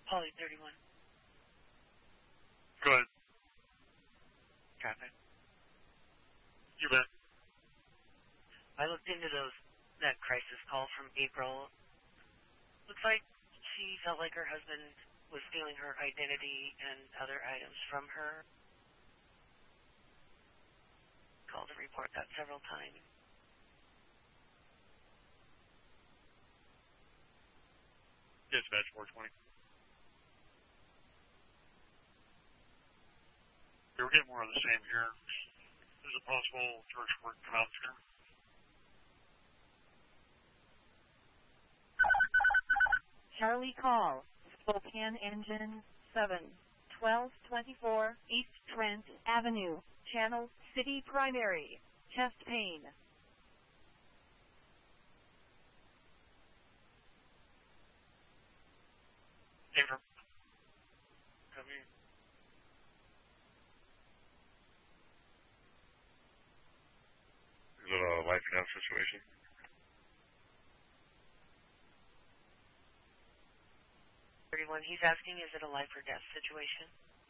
Poly 31. Go ahead. Traffic. You bet. I looked into that crisis call from April. Looks like she felt like her husband was stealing her identity and other items from her. Called to report that several times. Dispatch 420. We're getting more of the same here. Is it possible George Ford come out here? Charlie call. Spokane Engine 7, 1224 East Trent Avenue, Channel City Primary, chest pain. Affirm. Come in. Is it a life and death situation? He's asking, is it a life or death situation?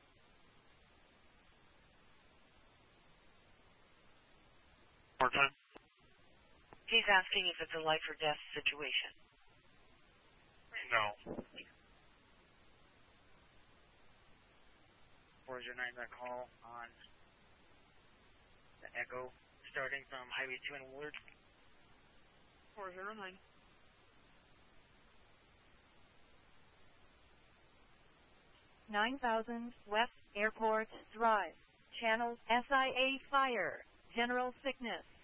More time? He's asking if it's a life or death situation. No. 409 that call on the Echo starting from Highway 2 in Woolard. 409. $9,000 West Airport Drive, Channel SIA Fire, General Sickness.